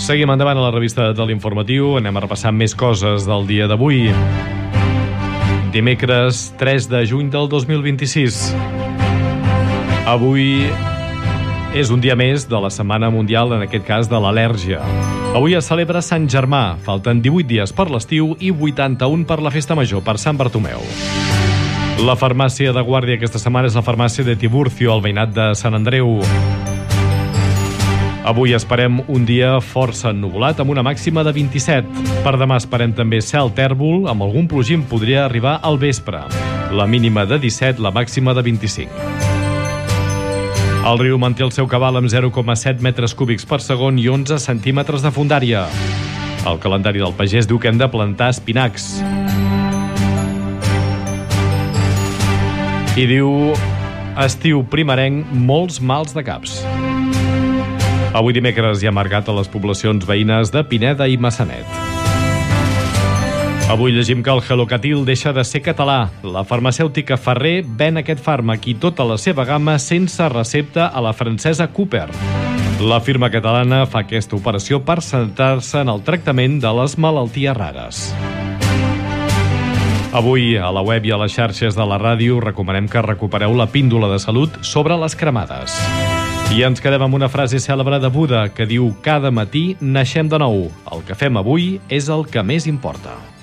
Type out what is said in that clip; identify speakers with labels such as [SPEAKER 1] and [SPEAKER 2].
[SPEAKER 1] Seguim endavant a la revista de l'informatiu. Anem a repassar més coses del dia d'avui. Dimecres 3 de juny del 2026. Avui és un dia més de la Setmana Mundial, en aquest cas de l'al·lèrgia. Avui es celebra Sant Germà. Falten 18 dies per l'estiu i 81 per la Festa Major, per Sant Bartomeu. La farmàcia de guàrdia aquesta setmana és la farmàcia de Tiburcio, al veïnat de Sant Andreu. Avui esperem un dia força ennuvolat amb una màxima de 27. Per demà esperem també cel tèrbol, amb algun plogim podria arribar al vespre. La mínima de 17, la màxima de 25. El riu manté el seu cabal amb 0,7 metres cúbics per segon i 11 centímetres de fondària. El calendari del pagès diu que hem de plantar espinacs. I diu, estiu primerenc, molts mals de caps. Avui dimecres hi ha marcat a les poblacions veïnes de Pineda i Massanet. Avui llegim que el Gelocatil deixa de ser català. La farmacèutica Ferrer ven aquest fàrmac i tota la seva gamma sense recepta a la francesa Cooper. La firma catalana fa aquesta operació per centrar-se en el tractament de les malalties rares. Avui, a la web i a les xarxes de la ràdio, recomanem que recupereu la píndola de salut sobre les cremades. I ens quedem amb una frase cèlebre de Buda que diu: cada matí naixem de nou. El que fem avui és el que més importa.